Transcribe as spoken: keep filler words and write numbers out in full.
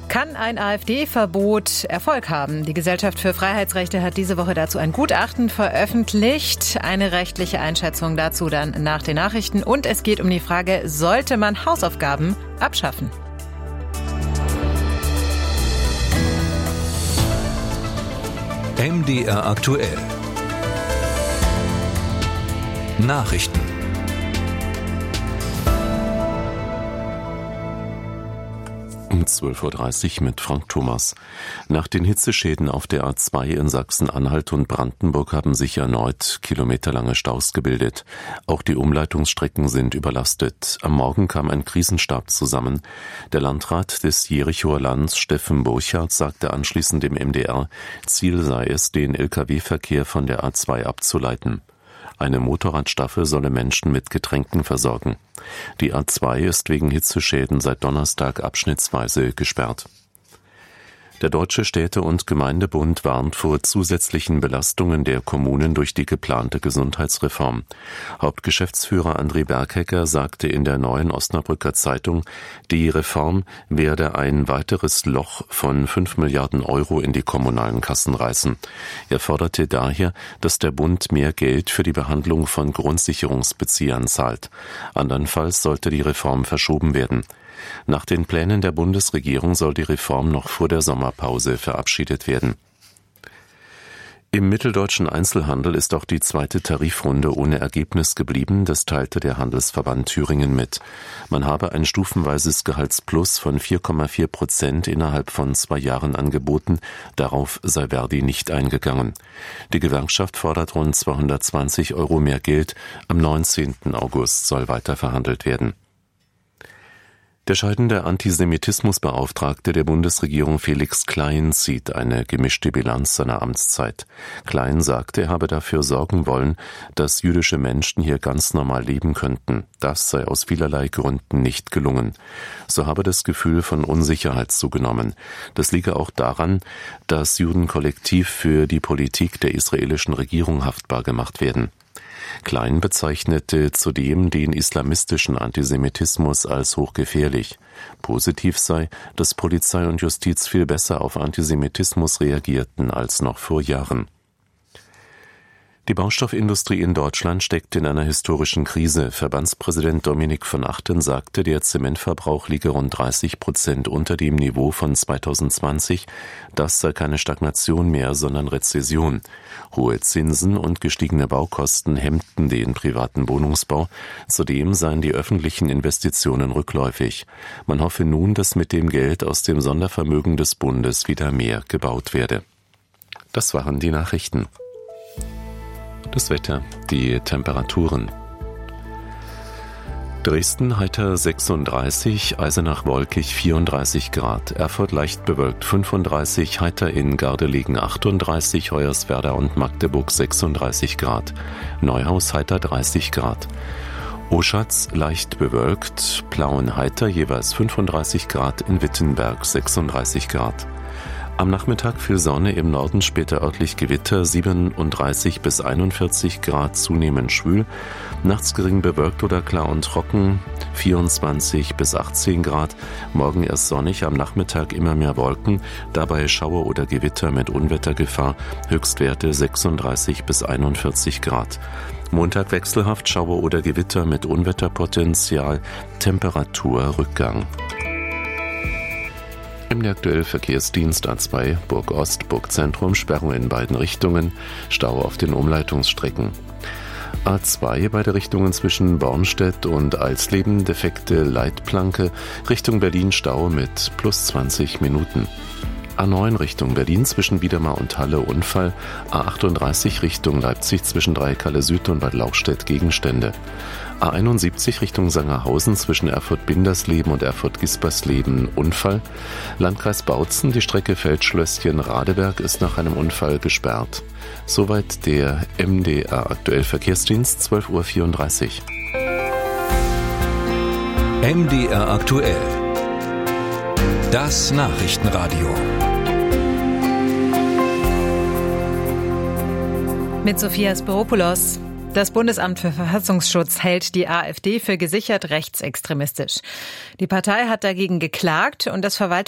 Kann ein AfD-Verbot Erfolg haben? Die Gesellschaft für Freiheitsrechte hat diese Woche dazu ein Gutachten veröffentlicht. Eine rechtliche Einschätzung dazu dann nach den Nachrichten. Und es geht um die Frage, sollte man Hausaufgaben abschaffen? M D R aktuell. Nachrichten. Um zwölf Uhr dreißig mit Frank Thomas. Nach den Hitzeschäden auf der A zwei in Sachsen-Anhalt und Brandenburg haben sich erneut kilometerlange Staus gebildet. Auch die Umleitungsstrecken sind überlastet. Am Morgen kam ein Krisenstab zusammen. Der Landrat des Jerichoer Lands, Steffen Burchardt, sagte anschließend dem M D R, Ziel sei es, den L K W-Verkehr von der A zwei abzuleiten. Eine Motorradstaffel solle Menschen mit Getränken versorgen. Die A zwei ist wegen Hitzeschäden seit Donnerstag abschnittsweise gesperrt. Der Deutsche Städte- und Gemeindebund warnt vor zusätzlichen Belastungen der Kommunen durch die geplante Gesundheitsreform. Hauptgeschäftsführer André Berghecker sagte in der Neuen Osnabrücker Zeitung, die Reform werde ein weiteres Loch von fünf Milliarden Euro in die kommunalen Kassen reißen. Er forderte daher, dass der Bund mehr Geld für die Behandlung von Grundsicherungsbeziehern zahlt. Andernfalls sollte die Reform verschoben werden. Nach den Plänen der Bundesregierung soll die Reform noch vor der Sommerpause verabschiedet werden. Im mitteldeutschen Einzelhandel ist auch die zweite Tarifrunde ohne Ergebnis geblieben, das teilte der Handelsverband Thüringen mit. Man habe ein stufenweises Gehaltsplus von vier Komma vier Prozent innerhalb von zwei Jahren angeboten, darauf sei Verdi nicht eingegangen. Die Gewerkschaft fordert rund zweihundertzwanzig Euro mehr Geld, am neunzehnten August soll weiter verhandelt werden. Der scheidende Antisemitismusbeauftragte der Bundesregierung Felix Klein zieht eine gemischte Bilanz seiner Amtszeit. Klein sagte, er habe dafür sorgen wollen, dass jüdische Menschen hier ganz normal leben könnten. Das sei aus vielerlei Gründen nicht gelungen. So habe das Gefühl von Unsicherheit zugenommen. Das liege auch daran, dass Juden kollektiv für die Politik der israelischen Regierung haftbar gemacht werden. Klein bezeichnete zudem den islamistischen Antisemitismus als hochgefährlich. Positiv sei, dass Polizei und Justiz viel besser auf Antisemitismus reagierten als noch vor Jahren. Die Baustoffindustrie in Deutschland steckt in einer historischen Krise. Verbandspräsident Dominik von Achten sagte, der Zementverbrauch liege rund dreißig Prozent unter dem Niveau von zweitausendzwanzig. Das sei keine Stagnation mehr, sondern Rezession. Hohe Zinsen und gestiegene Baukosten hemmten den privaten Wohnungsbau. Zudem seien die öffentlichen Investitionen rückläufig. Man hoffe nun, dass mit dem Geld aus dem Sondervermögen des Bundes wieder mehr gebaut werde. Das waren die Nachrichten. Das Wetter, die Temperaturen. Dresden heiter sechsunddreißig, Eisenach wolkig vierunddreißig Grad, Erfurt leicht bewölkt fünfunddreißig, heiter in Gardelegen achtunddreißig, Hoyerswerda und Magdeburg sechsunddreißig Grad, Neuhaus heiter dreißig Grad. Oschatz leicht bewölkt, Plauen heiter jeweils fünfunddreißig Grad, in Wittenberg sechsunddreißig Grad. Am Nachmittag viel Sonne, im Norden später örtlich Gewitter, siebenunddreißig bis einundvierzig Grad, zunehmend schwül. Nachts gering bewölkt oder klar und trocken, vierundzwanzig bis achtzehn Grad. Morgen erst sonnig, am Nachmittag immer mehr Wolken, dabei Schauer oder Gewitter mit Unwettergefahr, Höchstwerte sechsunddreißig bis einundvierzig Grad. Montag wechselhaft, Schauer oder Gewitter mit Unwetterpotenzial, Temperaturrückgang. Im aktuellen Verkehrsdienst A zwei, Burg Ost, Burg Zentrum, Sperrung in beiden Richtungen, Stau auf den Umleitungsstrecken. A zwei bei der Richtungen zwischen Bornstedt und Alsleben, defekte Leitplanke, Richtung Berlin Stau mit plus zwanzig Minuten. A neun Richtung Berlin zwischen Wiedemar und Halle Unfall, A achtunddreißig Richtung Leipzig zwischen Dreiekalle Süd und Bad Lauchstädt Gegenstände. A einundsiebzig Richtung Sangerhausen zwischen Erfurt-Bindersleben und Erfurt-Gispersleben Unfall. Landkreis Bautzen, die Strecke Feldschlösschen-Radeberg ist nach einem Unfall gesperrt. Soweit der M D R aktuell Verkehrsdienst, zwölf Uhr vierunddreißig. M D R aktuell. Das Nachrichtenradio. Mit Sophia Spiropoulos. Das Bundesamt für Verfassungsschutz hält die AfD für gesichert rechtsextremistisch. Die Partei hat dagegen geklagt und das Verwaltungs